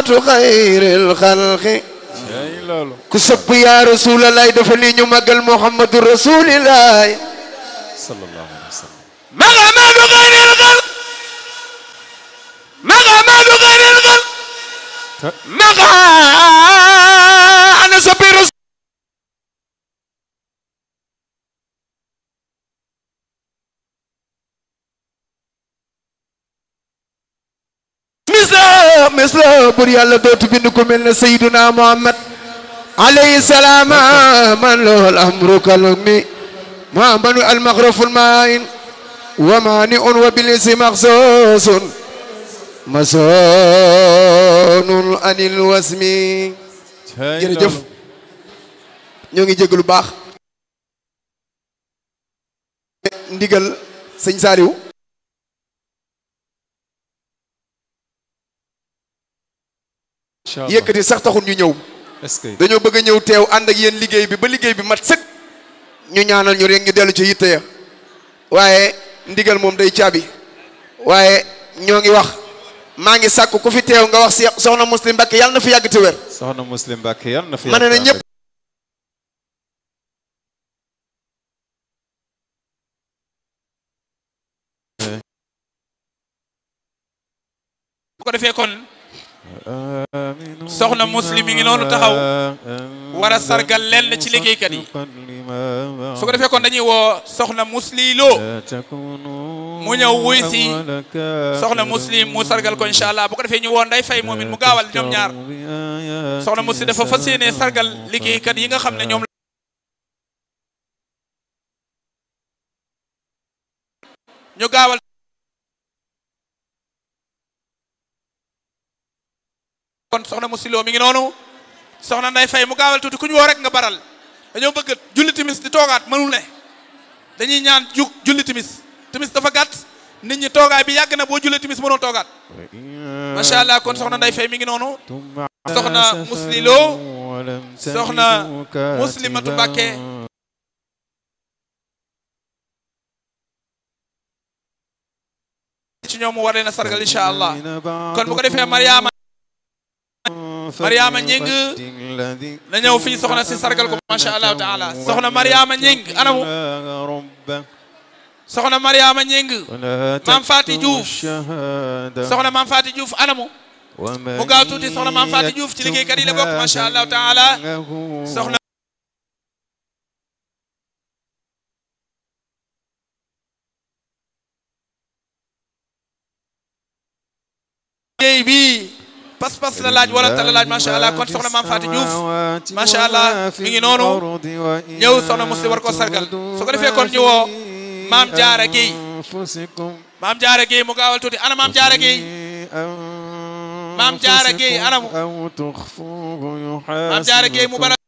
maatu xayril xalqi ku sopp yaa rasulallah dafa ni ñu màggal muhammadu rasulillah sallallahu alayhi wa sallam maqamatu xayril xalq maqamatu xayril xalq maqa ana soppi rasul misla bur yàlla dootu bind ku mel ne sayyiduna muhammad alayhi salaam man lahu al-amru kalmi muhammadu al-maghraful ma'in wa mani'un wa bilisi maxsusun masonun anil wasmi jërëjëf ñoo ngi jégg lu baax ndigal sëñ Saliou yëkkati sax taxul ñu ñëw dañoo bëgg a ñëw teew ànd ak yéen liggéey bi ba liggéey bi mat sëkk ñu ñaanal ñu rek ñu dellu ci yitte ya waaye ndigal moom day caabi waaye ñoo ngi wax maa ngi sàkk ku fi teew nga wax soxna Muslim Mbacké yàlla na fi yàgg te wér soxna Muslim Mbacké yàlla na fi ma ne na ñëpp bu ko defee kon soxna Muslim mi ngi noonu taxaw war a sargal lenn ci liggéeykat yi su ko defee kon dañuy woo soxna Musli Lo mu ñëw wuy si soxna Muslim mu sargal ko incha allah bu ko defee ñu woo Ndeye Faye moom it mu gaawal ñoom ñaar soxna Muslim dafa fas yéene sargal liggéeykat yi nga xam ne ñoom ñu gaawal kon soxna Musli Lo mi ngi noonu soxna Ndeye Faye mu gaawal tuuti ku ñu woo rek nga baral dañoo bëgg julli timis di toogaat mënul ne dañuy ñaan julli timis dafa gàtt nit ñi toogaay bi yàgg na boo julli timis mënoo toogaat macha allah kon soxna Ndeye Faye mi ngi noonu soxna Musli Lo soxna Muslimatu Mbacké ci ñoom mu war leen a sargal incha allah kon bu ko defee Mariama Ñing na ñëw fii soxna si sargal ko macha allah taala soxna Mariama Ñing anamu soxna Mariama Ñing Maam Faati Diouf soxna Maam Faati Diouf anamu mu gaaw tuuti soxna Maam Faati Diouf ci liggéeykat yi la bokk macha allah taala soxna liggéey bi pas-pas la laaj wala ta la laaj macha allah kon soxna Maam Faati Diouf macha allah mi ngi noonu ñëw soxna Muslim war ko sargal su ko defee kon ñu woo Maam Jaara Gueye Maam Jaara Gueye mu gaawal tuuti ana Maam Jaara Gueye Maam Jaara Gueye anamu Maam Jaara Gueye mu bara